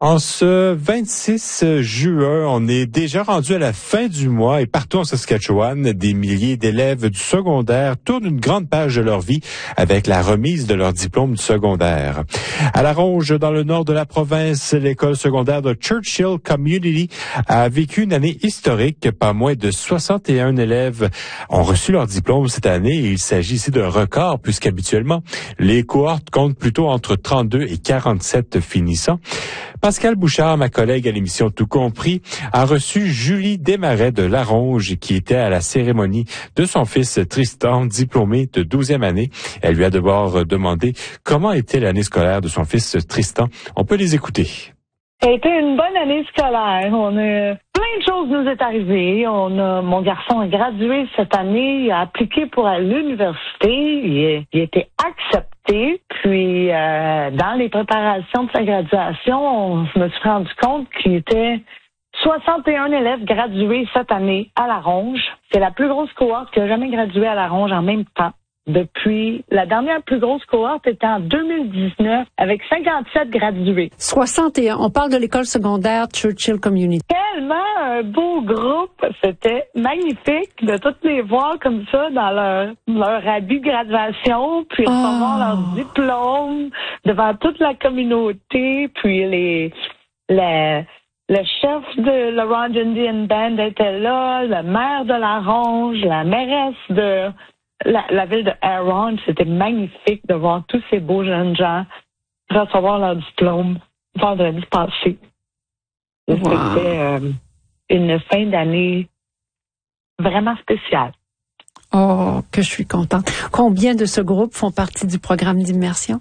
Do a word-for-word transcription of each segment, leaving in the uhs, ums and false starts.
En ce vingt-six juin, on est déjà rendu à la fin du mois et partout en Saskatchewan, des milliers d'élèves du secondaire tournent une grande page de leur vie avec la remise de leur diplôme du secondaire. À La Ronge, dans le nord de la province, l'école secondaire de Churchill Community a vécu une année historique. Pas moins de soixante et un élèves ont reçu leur diplôme cette année et il s'agit ici d'un record puisqu'habituellement, les cohortes comptent plutôt entre trente-deux et quarante-sept finissants. Pascal Bouchard, ma collègue à l'émission Tout compris, a reçu Julie Desmarais de La Ronge qui était à la cérémonie de son fils Tristan, diplômé de douzième année. Elle lui a d'abord demandé comment était l'année scolaire de son fils Tristan. On peut les écouter. Ça a été une bonne année scolaire. On a plein de choses nous est arrivé. On a mon garçon a gradué cette année, il a appliqué pour aller à l'université, il a, il a été accepté. Puis euh, dans les préparations de sa graduation, on, je me suis rendu compte qu'il y était soixante et un élèves gradués cette année à La Ronge. C'est la plus grosse cohorte qui a jamais gradué à La Ronge en même temps. Depuis, la dernière plus grosse cohorte était en deux mille dix-neuf avec cinquante-sept gradués. soixante et un. On parle de l'école secondaire Churchill Community. Tellement un beau groupe. C'était magnifique de toutes les voir comme ça dans leur, leur habit de graduation, puis Oh. recevoir leur diplôme devant toute la communauté, puis les, les, le chef de l'Orange Indian Band était là, le maire de La Ronge, la mairesse de La, la ville de Aaron. C'était magnifique de voir tous ces beaux jeunes gens recevoir leur diplôme vendredi passé. Wow. C'était euh, une fin d'année vraiment spéciale. Oh, que je suis contente. Combien de ce groupe font partie du programme d'immersion?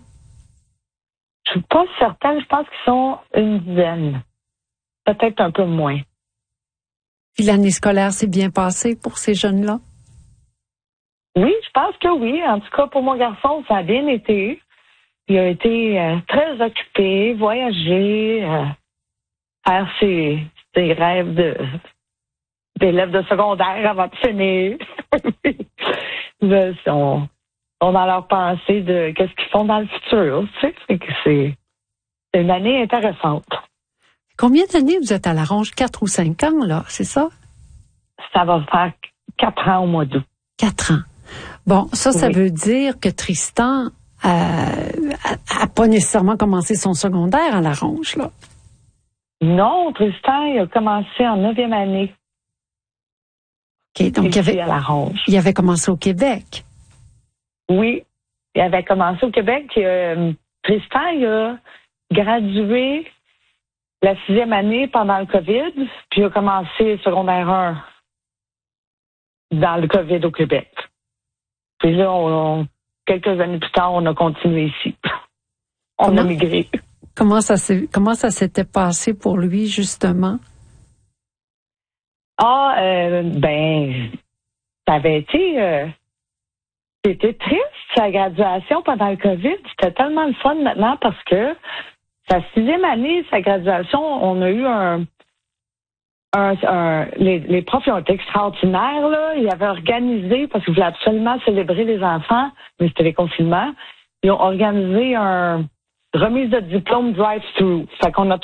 Je suis pas certaine. Je pense qu'ils sont une dizaine. Peut-être un peu moins. Puis l'année scolaire s'est bien passée pour ces jeunes-là? Oui, je pense que oui. En tout cas, pour mon garçon, ça a bien été. Il a été euh, très occupé, voyager, euh, faire ses, ses rêves de d'élèves de secondaire avant de finir. Ils sont, sont dans leur pensée de qu'est-ce qu'ils font dans le futur. Tu sais, c'est que c'est, c'est une année intéressante. Combien d'années vous êtes à La Ronge? Quatre ou cinq ans, là, c'est ça? Ça va faire quatre ans au mois d'août. Quatre ans. Bon, ça, ça Oui. veut dire que Tristan euh, a, a pas nécessairement commencé son secondaire à La Ronge, là. Non, Tristan, il a commencé en neuvième année. OK, donc il ici avait, à La Ronge. il avait commencé au Québec. Oui, il avait commencé au Québec. Euh, Tristan, il a gradué la sixième année pendant le COVID, puis il a commencé secondaire un dans le COVID au Québec. Puis là, on, on, quelques années plus tard, on a continué ici. On Comment? a migré. Comment ça s'est, comment ça s'était passé pour lui, justement? Ah, euh, ben, ça avait été... Euh, c'était triste, sa graduation pendant le COVID. C'était tellement le fun maintenant parce que sa sixième année, sa graduation, on a eu un... un, un les, les profs ils ont été extraordinaires, là. Ils avaient organisé, parce qu'ils voulaient absolument célébrer les enfants, mais c'était les confinements, ils ont organisé un remise de diplôme drive-thru. Fait qu'on a